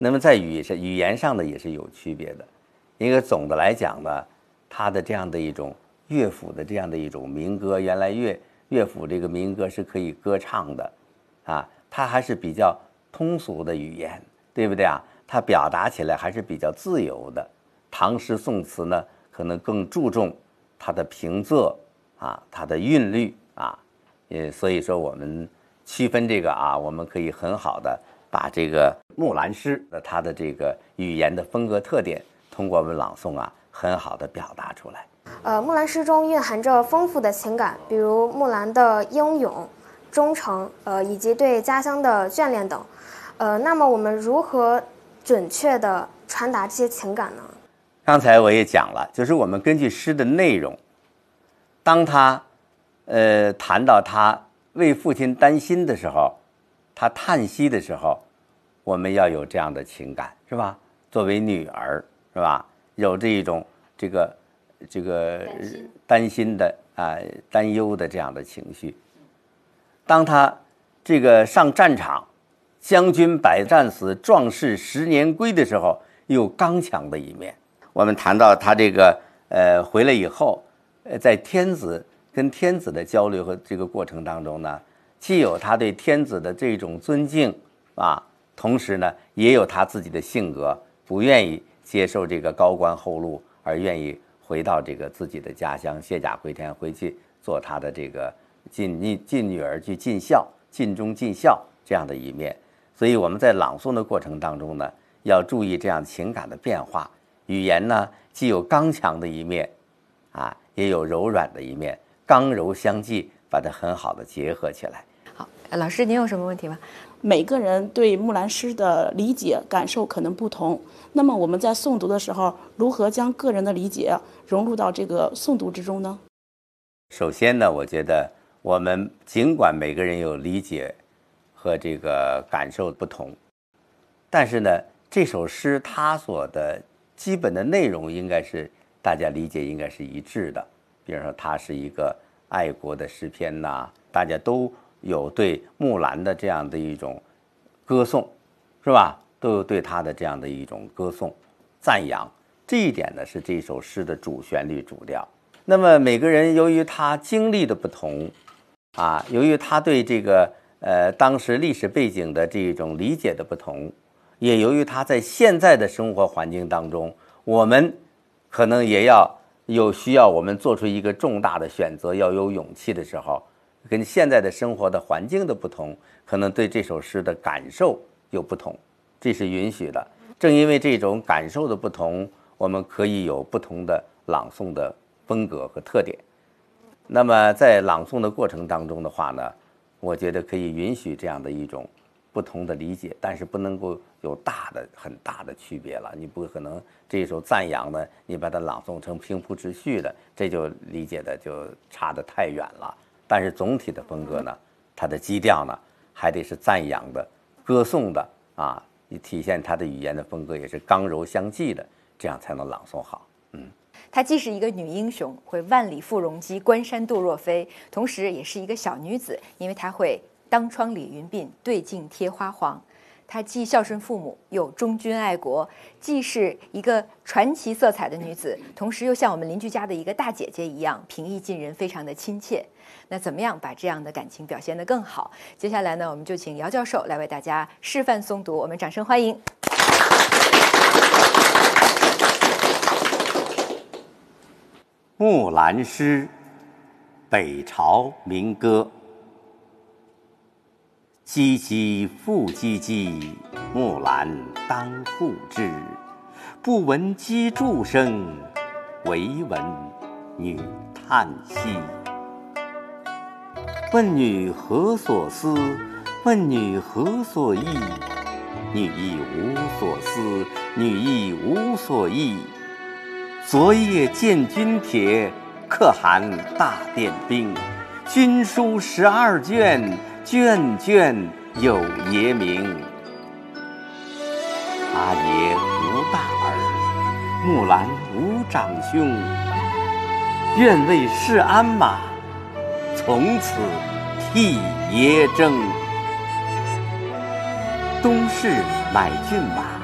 那么在语言上呢也是有区别的。因为总的来讲呢，它的这样的一种乐府的这样的一种民歌，原来乐府这个民歌是可以歌唱的，啊，它还是比较通俗的语言，对不对啊？它表达起来还是比较自由的。唐诗宋词呢，可能更注重它的平仄啊，它的韵律啊，所以说我们区分这个啊，我们可以很好的把这个木兰诗的它的这个语言的风格特点，通过我们朗诵啊，很好的表达出来。 木兰诗中蕴含着丰富的情感，比如木兰的英勇、忠诚，以及对家乡的眷恋等。那么我们如何准确地传达这些情感呢？ 刚才我也讲了，就是我们根据诗的内容，当他谈到他为父亲担心的时候，他叹息的时候，我们要有这样的情感，是吧？作为女儿，是吧？有这一种这个担心的担忧的这样的情绪。当他这个上战场，将军百战死，壮士10年归的时候，有刚强的一面。我们谈到他这个回来以后，在跟天子的交流和这个过程当中呢，既有他对天子的这种尊敬啊，同时呢，也有他自己的性格，不愿意接受这个高官厚禄，而愿意回到这个自己的家乡，卸甲归田，回去做他的这个尽女儿去尽孝，尽忠尽孝这样的一面。所以我们在朗诵的过程当中呢，要注意这样情感的变化。语言呢，既有刚强的一面啊，也有柔软的一面，刚柔相济，把它很好的结合起来。 好，老师您有什么问题吗？ 每个人对木兰诗的理解感受可能不同，那么我们在诵读的时候，如何将个人的理解融入到这个诵读之中呢？ 首先呢，我觉得我们尽管每个人有理解和这个感受不同，但是呢，这首诗它所的基本的内容应该是大家理解应该是一致的。比如说它是一个爱国的诗篇呐，大家都有对木兰的这样的一种歌颂，是吧？都有对她的这样的一种歌颂赞扬，这一点呢是这首诗的主旋律主调。那么每个人由于他经历的不同啊，由于他对这个当时历史背景的这种理解的不同，也由于他在现在的生活环境当中，我们可能也需要我们做出一个重大的选择，要有勇气的时候，跟现在的生活的环境的不同，可能对这首诗的感受有不同，这是允许的。正因为这种感受的不同，我们可以有不同的朗诵的风格和特点。那么在朗诵的过程当中的话呢，我觉得可以允许这样的一种不同的理解，但是不能够有很大的区别了。你不可能这一首赞扬呢，你把它朗诵成平铺直叙的，这就理解的就差得太远了。但是总体的风格呢，它的基调呢，还得是赞扬的、歌颂的啊，体现它的语言的风格也是刚柔相济的，这样才能朗诵好。 她既是一个女英雄，会万里赴戎机，关山度若飞，同时也是一个小女子，因为她会当窗理云鬓，对镜贴花黄。她既孝顺父母，又忠君爱国，既是一个传奇色彩的女子，同时又像我们邻居家的一个大姐姐一样平易近人，非常的亲切。那怎么样把这样的感情表现得更好？接下来呢，我们就请姚教授来为大家示范诵读，我们掌声欢迎。 木兰诗，北朝民歌。唧唧复唧唧，木兰当户织。不闻机杼声，惟闻女叹息。问女何所思？问女何所忆？女亦无所思，女亦无所忆。昨夜见军帖，可汗大点兵。军书12卷，卷卷有爷名。阿爷无大儿，木兰无长兄。愿为市鞍马，从此替爷征。东市买骏马，